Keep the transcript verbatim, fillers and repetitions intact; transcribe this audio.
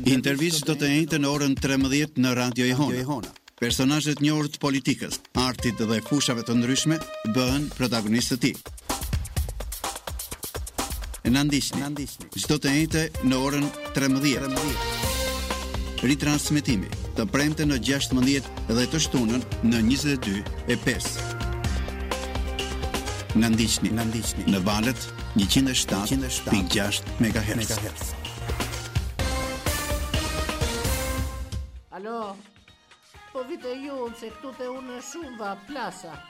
Intervistë do të njëjtë në orën tretëmbëdhjetë në Radio Ihona. Personazhet e njohur të politikës, artit dhe fushave të ndryshme bëhen protagonistë të tij. Na ndiqni. Çdo të njëjtë në orën tretëmbëdhjetë. Ritransmetimi të premte në gjashtëmbëdhjetë dhe të shtunën në njëzet e dy e pesë. Na ndiqni. Në valët njëqind e shtatë pikë gjashtë megahertz. Alo, po vite ju se këtu te unë shumë va plasa.